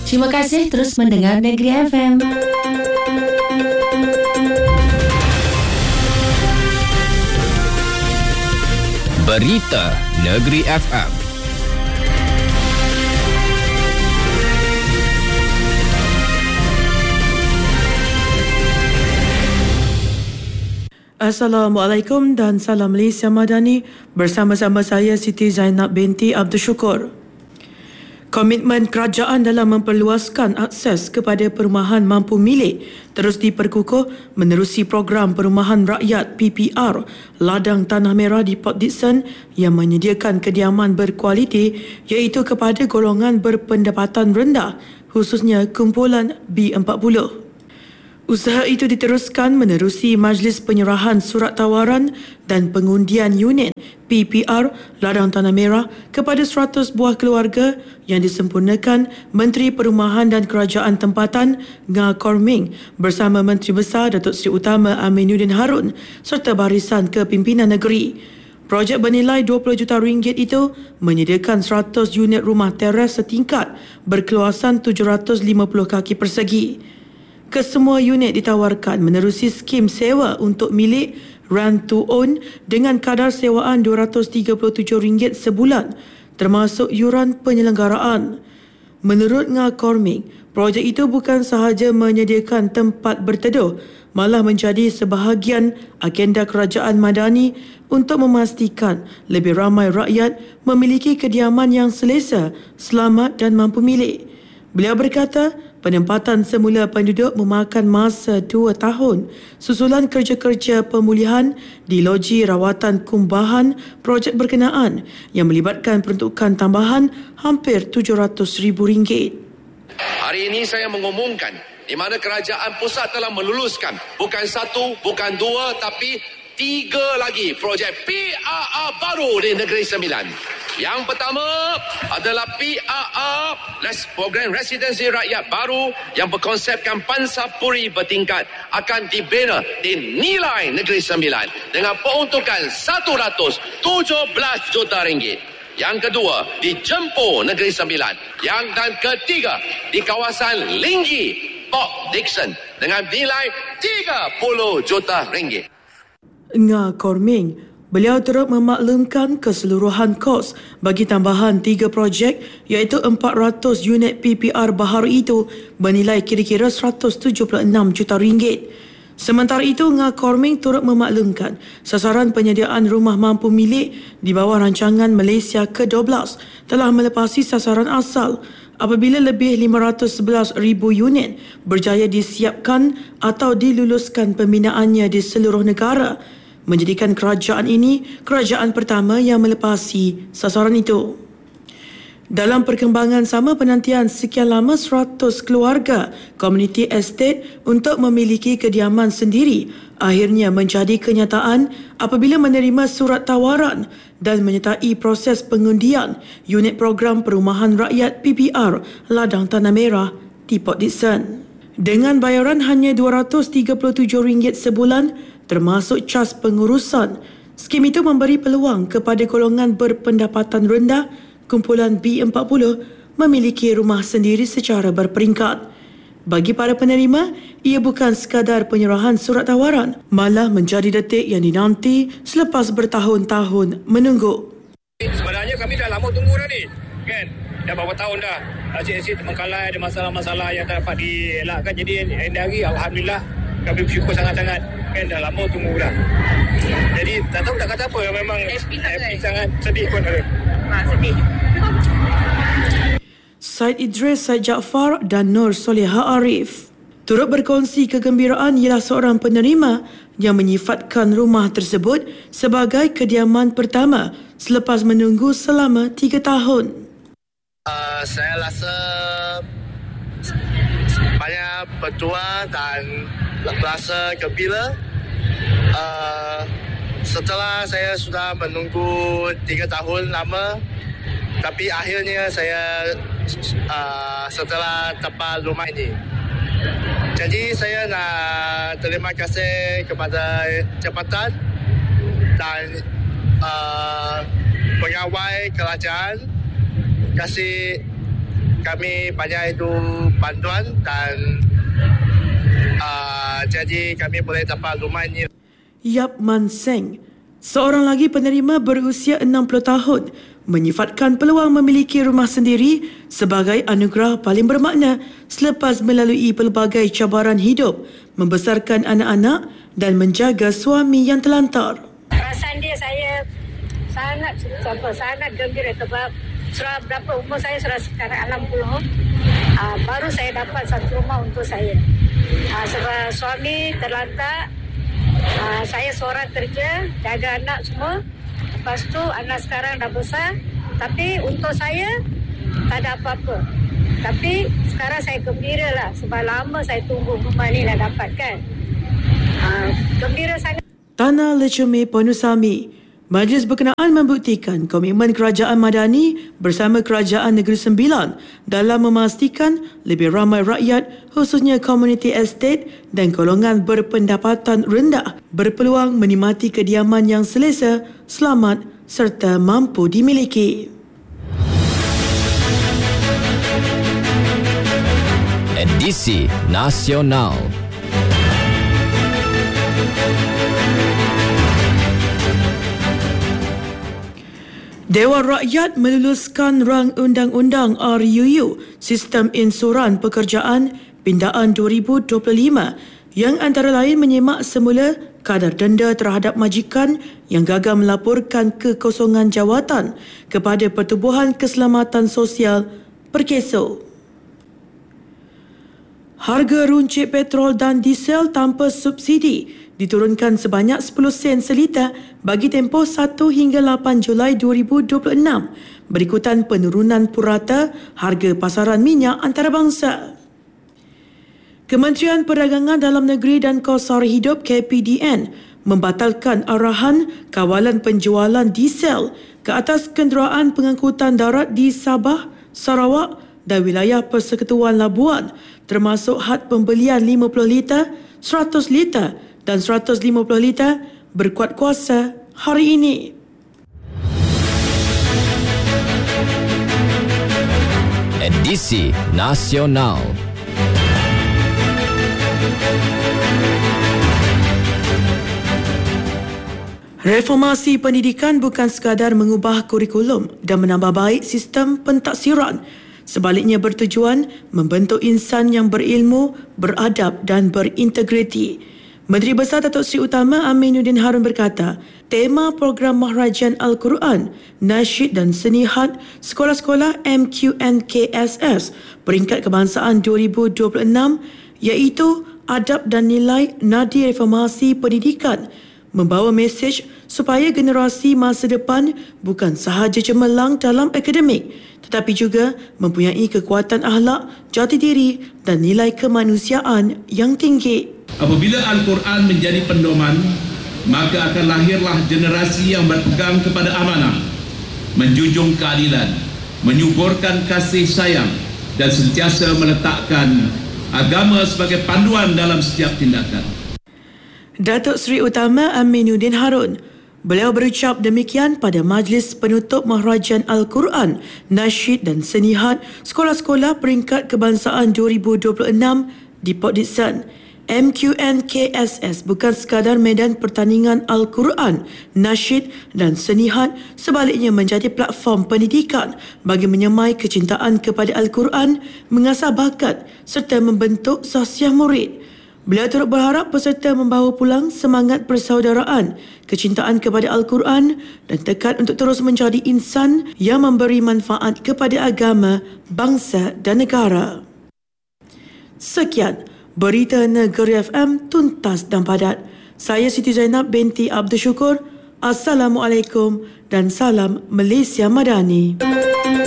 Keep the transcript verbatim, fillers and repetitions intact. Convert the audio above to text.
Terima kasih terus mendengar Negeri F M. Berita Negeri F M. Assalamualaikum dan salam Malaysia Madani. Bersama-sama saya Siti Zainab binti Abdul Syukur. Komitmen kerajaan dalam memperluaskan akses kepada perumahan mampu milik terus diperkukuh menerusi program Perumahan Rakyat P P R ladang Tanah Merah di Port Dickson yang menyediakan kediaman berkualiti iaitu kepada golongan berpendapatan rendah, khususnya kumpulan B empat puluh. Usaha itu diteruskan menerusi majlis penyerahan surat tawaran dan pengundian unit P P R ladang Tanah Merah kepada seratus buah keluarga yang disempurnakan Menteri Perumahan dan Kerajaan Tempatan Nga Korming bersama Menteri Besar Datuk Seri Utama Aminuddin Harun serta barisan kepimpinan negeri. Projek bernilai dua puluh juta ringgit itu menyediakan seratus unit rumah teres setingkat berkeluasan tujuh ratus lima puluh kaki persegi. Kesemua unit ditawarkan menerusi skim sewa untuk milik rent to own dengan kadar sewaan dua ratus tiga puluh tujuh ringgit sebulan termasuk yuran penyelenggaraan. Menurut Nga Korming, projek itu bukan sahaja menyediakan tempat berteduh, malah menjadi sebahagian agenda kerajaan madani untuk memastikan lebih ramai rakyat memiliki kediaman yang selesa, selamat dan mampu milik. Beliau berkata, penempatan semula penduduk memakan masa dua tahun susulan kerja-kerja pemulihan di loji rawatan kumbahan projek berkenaan yang melibatkan peruntukan tambahan hampir tujuh ratus ribu ringgit. Hari ini saya mengumumkan di mana kerajaan pusat telah meluluskan bukan satu, bukan dua tapi tiga lagi projek P R R baru di Negeri Sembilan. Yang pertama adalah P R R, program residensi rakyat baru yang berkonsepkan pansapuri bertingkat akan dibina di Nilai Negeri Sembilan dengan peruntukan seratus tujuh belas juta ringgit. Yang kedua di Jempur Negeri Sembilan. Yang dan ketiga di kawasan Linggi, Port Dickson dengan nilai tiga puluh juta ringgit. Nga Korming, beliau turut memaklumkan keseluruhan kos bagi tambahan tiga projek iaitu empat ratus unit P P R baharu itu bernilai kira-kira seratus tujuh puluh enam juta ringgit. Sementara itu, Nga Korming turut memaklumkan sasaran penyediaan rumah mampu milik di bawah rancangan Malaysia ke dua belas telah melepasi sasaran asal apabila lebih lima ratus sebelas ribu unit berjaya disiapkan atau diluluskan pembinaannya di seluruh negara, menjadikan kerajaan ini kerajaan pertama yang melepasi sasaran itu. Dalam perkembangan sama, penantian sekian lama seratus keluarga komuniti estate untuk memiliki kediaman sendiri akhirnya menjadi kenyataan apabila menerima surat tawaran dan menyertai proses pengundian unit program Perumahan Rakyat P P R ladang Tanah Merah di Port Dickson. Dengan bayaran hanya dua ratus tiga puluh tujuh ringgit sebulan termasuk cas pengurusan, skim itu memberi peluang kepada golongan berpendapatan rendah kumpulan B empat puluh memiliki rumah sendiri secara berperingkat. Bagi para penerima, ia bukan sekadar penyerahan surat tawaran, malah menjadi detik yang dinanti selepas bertahun-tahun menunggu. Sebenarnya kami dah lama tunggu dah ni, kan? Dah berapa tahun dah. Asyik-asyik terbengkalai, ada masalah-masalah yang tak dapat dielakkan. Jadi ending hari, Alhamdulillah, kami bersyukur sangat-sangat. Kan dah lama tunggu dah. Jadi tak tahu nak kata apa. Memang happy sangat, happy sangat sedih pun ada. Ha, sedih. Said Idris, Said Jaafar dan Nur Soleha Arif turut berkongsi kegembiraan ialah seorang penerima yang menyifatkan rumah tersebut sebagai kediaman pertama selepas menunggu selama tiga tahun. Uh, saya rasa banyak bertuah dan rasa gembira uh, setelah saya sudah menunggu tiga tahun lama, tapi akhirnya saya uh, setelah dapat rumah ini. Jadi saya nak terima kasih kepada jabatan dan uh, pegawai kerajaan kasih kami banyak itu bantuan dan uh, jadi kami boleh dapat rumah ini. Yap Man Seng, seorang lagi penerima berusia enam puluh tahun, menyifatkan peluang memiliki rumah sendiri sebagai anugerah paling bermakna selepas melalui pelbagai cabaran hidup, membesarkan anak-anak dan menjaga suami yang terlantar. Perasaan dia saya sangat apa, sangat gembira sebab sudah berapa umur saya sudah sekarang enam puluh. Uh, baru saya dapat satu rumah untuk saya. Uh, sebab suami terlantar, uh, saya seorang kerja, jaga anak semua. Lepas tu anak sekarang dah besar, tapi untuk saya tak ada apa-apa. Tapi sekarang saya gembira lah sebab lama saya tunggu rumah ni nak dapat kan. Uh, gembira sangat. Tanah Lecumi Ponusami. Majlis berkenaan membuktikan komitmen Kerajaan Madani bersama Kerajaan Negeri Sembilan dalam memastikan lebih ramai rakyat, khususnya komuniti estate dan golongan berpendapatan rendah, berpeluang menikmati kediaman yang selesa, selamat serta mampu dimiliki. Edisi Nasional. Dewan Rakyat meluluskan rang Undang-Undang R U U Sistem Insuran Pekerjaan Pindaan dua ribu dua puluh lima yang antara lain menyemak semula kadar denda terhadap majikan yang gagal melaporkan kekosongan jawatan kepada Pertubuhan Keselamatan Sosial Perkeso. Harga runcit petrol dan diesel tanpa subsidi diturunkan sebanyak sepuluh sen seliter bagi tempoh satu hingga lapan Julai dua ribu dua puluh enam berikutan penurunan purata harga pasaran minyak antarabangsa. Kementerian Perdagangan Dalam Negeri dan Kos Sara Hidup K P D N membatalkan arahan kawalan penjualan diesel ke atas kenderaan pengangkutan darat di Sabah, Sarawak dan wilayah Persekutuan Labuan, termasuk had pembelian lima puluh liter, seratus liter dan seratus lima puluh liter berkuat kuasa hari ini. Edisi Nasional. Reformasi pendidikan bukan sekadar mengubah kurikulum dan menambah baik sistem pentaksiran. Sebaliknya bertujuan membentuk insan yang berilmu, beradab dan berintegriti. Menteri Besar Datuk Seri Utama Aminuddin Harun berkata, tema program Mahrajan Al-Quran, Nasyid dan Senihat Sekolah-Sekolah M Q N K S S Peringkat Kebangsaan dua ribu dua puluh enam iaitu Adab dan Nilai Nadi Reformasi Pendidikan membawa mesej supaya generasi masa depan bukan sahaja cemerlang dalam akademik tetapi juga mempunyai kekuatan akhlak, jati diri dan nilai kemanusiaan yang tinggi. Apabila Al-Quran menjadi pendoman, maka akan lahirlah generasi yang berpegang kepada amanah, menjunjung keadilan, menyuburkan kasih sayang dan sentiasa meletakkan agama sebagai panduan dalam setiap tindakan. Datuk Seri Utama Aminuddin Harun. Beliau berucap demikian pada majlis penutup Mahrajan Al-Quran, Nasyid dan Senihat Sekolah-Sekolah Peringkat Kebangsaan dua ribu dua puluh enam di Port Dickson. M Q N K S S bukan sekadar medan pertandingan Al-Quran, Nasyid dan Senihat, sebaliknya menjadi platform pendidikan bagi menyemai kecintaan kepada Al-Quran, mengasah bakat serta membentuk sosial murid. Beliau turut berharap peserta membawa pulang semangat persaudaraan, kecintaan kepada Al-Quran dan tekad untuk terus menjadi insan yang memberi manfaat kepada agama, bangsa dan negara. Sekian Berita Negeri F M tuntas dan padat. Saya Siti Zainab binti Abdul Syukur. Assalamualaikum dan salam Malaysia Madani.